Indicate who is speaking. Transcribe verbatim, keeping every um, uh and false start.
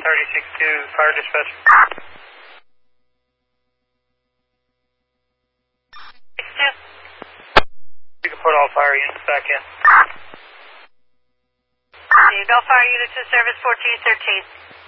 Speaker 1: thirty-six two, fire dispatch. You can put all fire units back in.
Speaker 2: There you go, fire unit to service fourteen thirteen.